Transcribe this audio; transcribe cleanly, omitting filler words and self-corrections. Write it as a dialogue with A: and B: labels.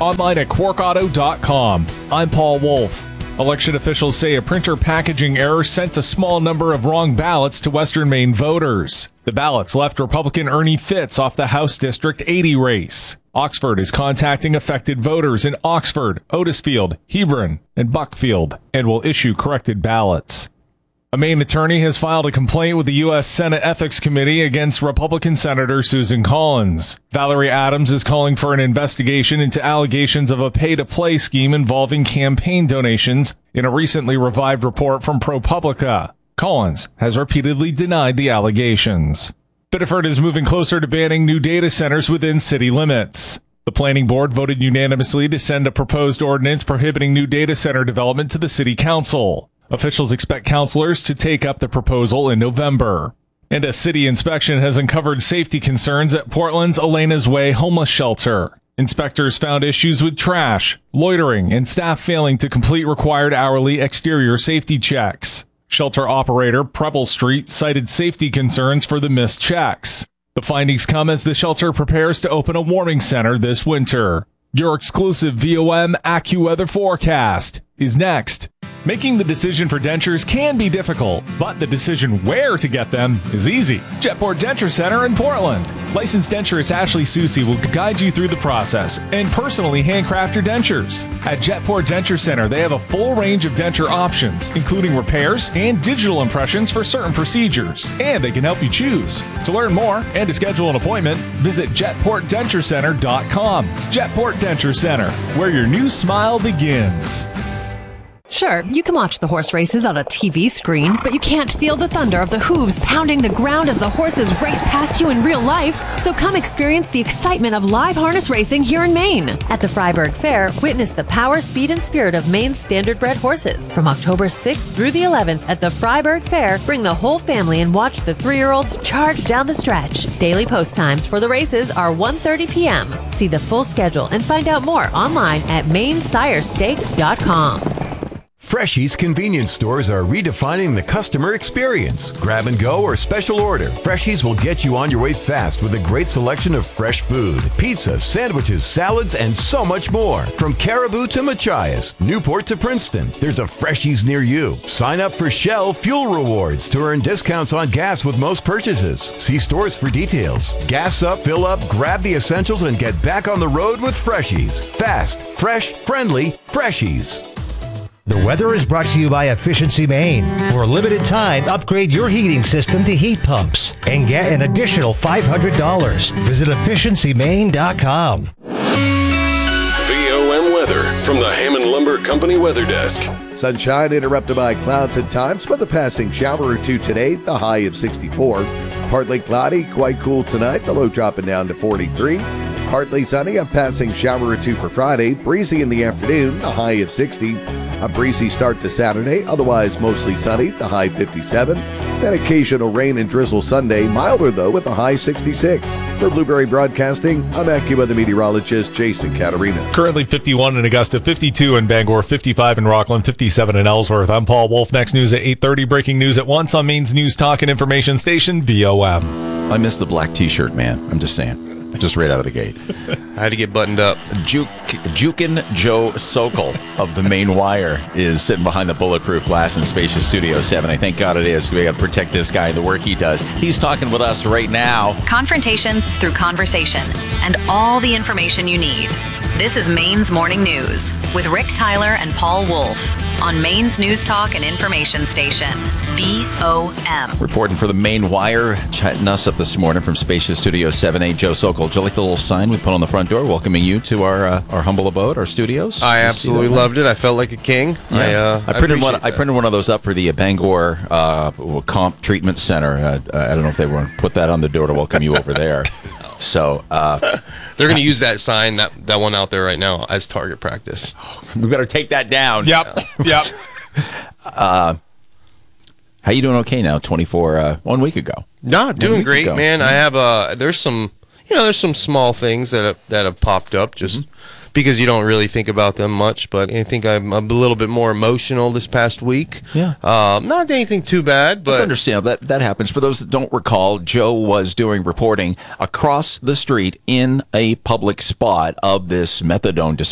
A: online at quarkauto.com. I'm Paul Wolf. Election officials say a printer packaging error sent a small number of wrong ballots to Western Maine voters. The ballots left Republican Ernie Fitz off the House District 80 race. Oxford is contacting affected voters in Oxford, Otisfield, Hebron, and Buckfield, and will issue corrected ballots. A Maine attorney has filed a complaint with the U.S. Senate Ethics Committee against Republican Senator Susan Collins. Valerie Adams is calling for an investigation into allegations of a pay-to-play scheme involving campaign donations in a recently revived report from ProPublica. Collins has repeatedly denied the allegations. Biddeford is moving closer to banning new data centers within city limits. The planning board voted unanimously to send a proposed ordinance prohibiting new data center development to the city council. Officials expect councilors to take up the proposal in November. And a city inspection has uncovered safety concerns at Portland's Elena's Way homeless shelter. Inspectors found issues with trash, loitering, and staff failing to complete required hourly exterior safety checks. Shelter operator Preble Street cited safety concerns for the missed checks. The findings come as the shelter prepares to open a warming center this winter. Your exclusive VOM AccuWeather forecast is next. Making the decision for dentures can be difficult, but the decision where to get them is easy. Jetport Denture Center in Portland. Licensed denturist Ashley Susi will guide you through the process and personally handcraft your dentures. At Jetport Denture Center, they have a full range of denture options, including repairs and digital impressions for certain procedures, and they can help you choose. To learn more and to schedule an appointment, visit JetportDentureCenter.com. Jetport Denture Center, where your new smile begins.
B: Sure, you can watch the horse races on a TV screen, but you can't feel the thunder of the hooves pounding the ground as the horses race past you in real life. So come experience the excitement of live harness racing here in Maine. At the Fryeburg Fair, witness the power, speed, and spirit of Maine's standardbred horses. From October 6th through the 11th at the Fryeburg Fair, bring the whole family and watch the 3-year-olds charge down the stretch. Daily post times for the races are 1:30 p.m. See the full schedule and find out more online at mainsirestakes.com.
C: Freshies convenience stores are redefining the customer experience. Grab and go or special order. Freshies will get you on your way fast with a great selection of fresh food, pizza, sandwiches, salads, and so much more. From Caribou to Machias, Newport to Princeton, there's a Freshies near you. Sign up for Shell Fuel Rewards to earn discounts on gas with most purchases. See stores for details. Gas up, fill up, grab the essentials, and get back on the road with Freshies. Fast, fresh, friendly Freshies.
D: The weather is brought to you by Efficiency Maine. For a limited time, upgrade your heating system to heat pumps and get an additional $500. Visit efficiencymaine.com.
E: VOM weather from the Hammond Lumber Company Weather Desk.
F: Sunshine interrupted by clouds at times, but a passing shower or two today, the high of 64. Partly cloudy, quite cool tonight, the low dropping down to 43. Partly sunny, a passing shower or two for Friday. Breezy in the afternoon, the high of 60. A breezy start to Saturday, otherwise mostly sunny, the high 57. Then occasional rain and drizzle Sunday, milder though with a high 66. For Blueberry Broadcasting, I'm AccuWeather meteorologist Jason Caterina.
A: Currently 51 in Augusta, 52 in Bangor, 55 in Rockland, 57 in Ellsworth. I'm Paul Wolf. Next news at 8:30. Breaking news at once on Maine's news talk and information station, VOM.
G: I miss the black T-shirt, man. I'm just saying. Just right out of the gate.
H: I had to get buttoned up.
G: Jukin Joe Sokol of the Maine Wire is sitting behind the bulletproof glass in Spacious Studio 7. I thank God it is. We got to protect this guy and the work he does. He's talking with us right now.
I: Confrontation through conversation and all the information you need. This is Maine's Morning News with Rick Tyler and Paul Wolf on Maine's news talk and information station, VOM.
G: Reporting for the Maine Wire, chatting us up this morning from Spacious Studio 7A, Joe Sokol. Do you like the little sign we put on the front door welcoming you to our humble abode, our studios?
H: I absolutely loved it. I felt like a king.
G: Yeah. I printed one of those up for the Bangor Comp Treatment Center. I don't know if they want to put that on the door to welcome you over there. So
H: they're going to use that sign, that one out there right now, as target practice.
G: We better take that down.
A: Yep.
G: How you doing? Okay now? 1 week ago.
H: No, doing great, man. I have there's some small things that have popped up just because you don't really think about them much. But I think I'm a little bit more emotional this past week.
G: Yeah.
H: Not anything too bad, but
G: it's understandable. That happens. For those that don't recall, Joe was doing reporting across the street in a public spot of this methadone